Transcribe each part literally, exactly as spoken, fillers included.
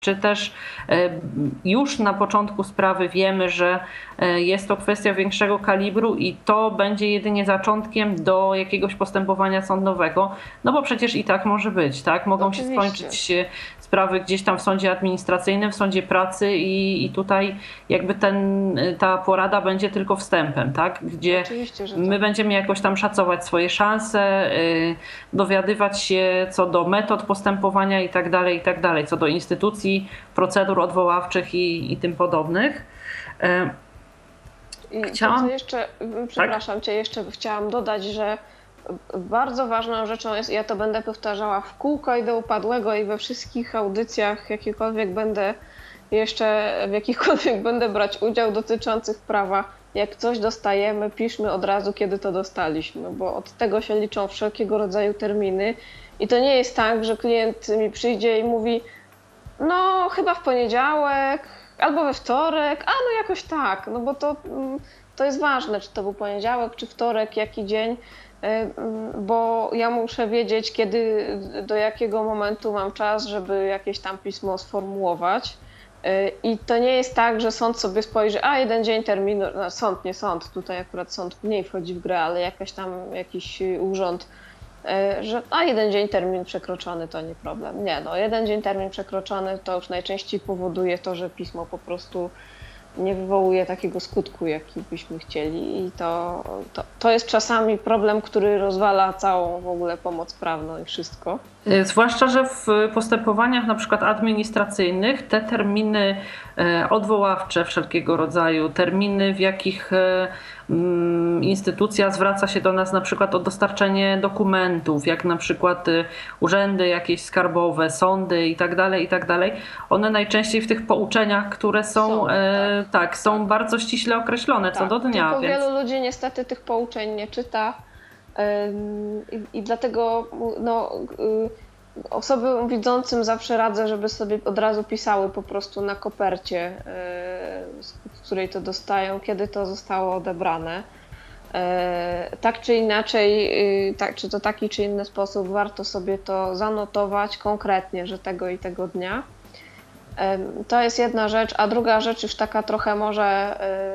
czy też już na początku sprawy wiemy, że jest to kwestia większego kalibru i to będzie jedynie zaczątkiem do jakiegoś postępowania sądowego, no bo przecież i tak może być, tak? Mogą Oczywiście. się skończyć sprawy gdzieś tam w sądzie administracyjnym, w sądzie pracy i, i tutaj jakby ten, ta porada będzie tylko wstępem, tak? Gdzie my tak. będziemy jakoś tam szacować swoje szanse, yy, dowiadywać się co do metod postępowania i tak dalej, i tak dalej, co do instytucji, procedur odwoławczych i, i tym podobnych. I Chciałam... to, co jeszcze, przepraszam tak? Cię, jeszcze chciałam dodać, że bardzo ważną rzeczą jest, ja to będę powtarzała w kółko i do upadłego i we wszystkich audycjach, jakiekolwiek będę jeszcze, w jakichkolwiek będę brać udział dotyczących prawa, jak coś dostajemy, piszmy od razu, kiedy to dostaliśmy, bo od tego się liczą wszelkiego rodzaju terminy i to nie jest tak, że klient mi przyjdzie i mówi, no chyba w poniedziałek albo we wtorek, a no jakoś tak, no bo to, to jest ważne, czy to był poniedziałek, czy wtorek, jaki dzień, bo ja muszę wiedzieć, kiedy, do jakiego momentu mam czas, żeby jakieś tam pismo sformułować. I to nie jest tak, że sąd sobie spojrzy, a jeden dzień terminu, no sąd, nie sąd, tutaj akurat sąd mniej wchodzi w grę, ale jakaś tam jakiś urząd, że a jeden dzień termin przekroczony to nie problem. Nie, no jeden dzień termin przekroczony to już najczęściej powoduje to, że pismo po prostu nie wywołuje takiego skutku, jaki byśmy chcieli i to, to, to jest czasami problem, który rozwala całą w ogóle pomoc prawną i wszystko. Zwłaszcza, że w postępowaniach na przykład administracyjnych te terminy odwoławcze wszelkiego rodzaju, terminy w jakich instytucja zwraca się do nas na przykład o dostarczenie dokumentów, jak na przykład urzędy jakieś skarbowe, sądy i tak dalej, i tak dalej, one najczęściej w tych pouczeniach, które są, są tak, tak, są tak. bardzo ściśle określone tak, co do dnia. Tylko więc... wielu ludzi niestety tych pouczeń nie czyta. I, i dlatego no, osobom widzącym zawsze radzę, żeby sobie od razu pisały po prostu na kopercie, w której to dostają, kiedy to zostało odebrane. Tak czy inaczej, tak, czy to taki czy inny sposób, warto sobie to zanotować konkretnie, że tego i tego dnia. To jest jedna rzecz, a druga rzecz już taka trochę może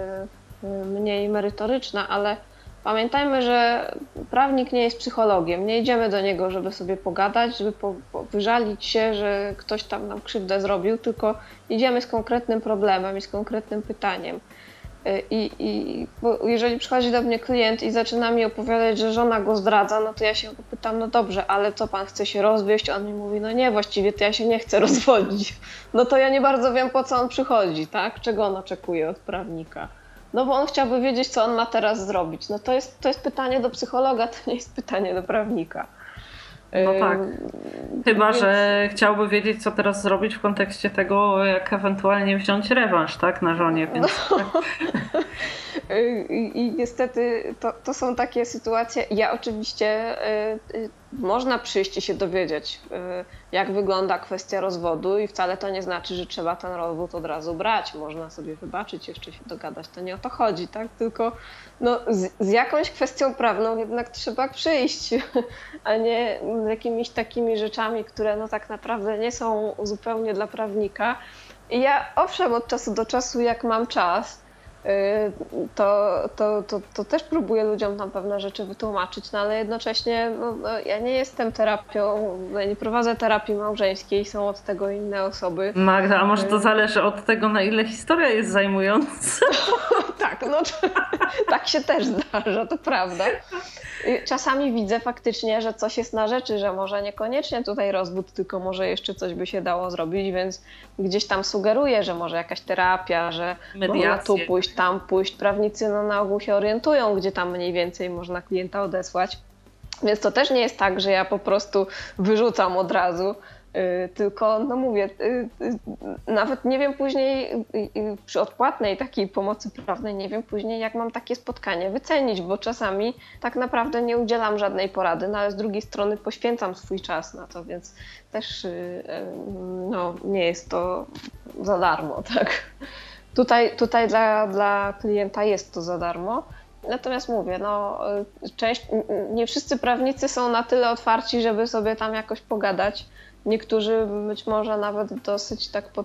mniej merytoryczna, ale pamiętajmy, że prawnik nie jest psychologiem. Nie idziemy do niego, żeby sobie pogadać, żeby po, po wyżalić się, że ktoś tam nam krzywdę zrobił, tylko idziemy z konkretnym problemem i z konkretnym pytaniem. I, i bo jeżeli przychodzi do mnie klient i zaczyna mi opowiadać, że żona go zdradza, no to ja się go pytam, no dobrze, ale co pan chce się rozwieść? On mi mówi, no nie, właściwie to ja się nie chcę rozwodzić. No to ja nie bardzo wiem, po co on przychodzi, tak? Czego on oczekuje od prawnika. No bo on chciałby wiedzieć, co on ma teraz zrobić. No to jest, to jest pytanie do psychologa, to nie jest pytanie do prawnika. No tak. Chyba, Więc... że chciałby wiedzieć, co teraz zrobić w kontekście tego, jak ewentualnie wziąć rewanż, tak, na żonie. Więc... No. I, I niestety to, to są takie sytuacje. Ja oczywiście y, y, można przyjść i się dowiedzieć, y, jak wygląda kwestia rozwodu i wcale to nie znaczy, że trzeba ten rozwód od razu brać. Można sobie wybaczyć, jeszcze się dogadać. To nie o to chodzi, tak? Tylko no, z, z jakąś kwestią prawną jednak trzeba przyjść, a nie z jakimiś takimi rzeczami, które no tak naprawdę nie są zupełnie dla prawnika. I ja owszem, od czasu do czasu, jak mam czas, To, to, to, to też próbuję ludziom tam pewne rzeczy wytłumaczyć, no ale jednocześnie no, no, ja nie jestem terapią, ja nie prowadzę terapii małżeńskiej, są od tego inne osoby. Magda, a może to zależy od tego, na ile historia jest zajmująca? Tak, no tak się też zdarza, to prawda. Czasami widzę faktycznie, że coś jest na rzeczy, że może niekoniecznie tutaj rozwód, tylko może jeszcze coś by się dało zrobić, więc gdzieś tam sugeruję, że może jakaś terapia, że można tu pójść, tam pójść. Prawnicy no, na ogół się orientują, gdzie tam mniej więcej można klienta odesłać. Więc to też nie jest tak, że ja po prostu wyrzucam od razu, yy, tylko no mówię, yy, yy, nawet nie wiem później yy, przy odpłatnej takiej pomocy prawnej, nie wiem później jak mam takie spotkanie wycenić, bo czasami tak naprawdę nie udzielam żadnej porady, no ale z drugiej strony poświęcam swój czas na to, więc też yy, yy, no, nie jest to za darmo, tak. Tutaj, tutaj dla, dla klienta jest to za darmo, natomiast mówię, no, część, nie wszyscy prawnicy są na tyle otwarci, żeby sobie tam jakoś pogadać niektórzy być może nawet dosyć tak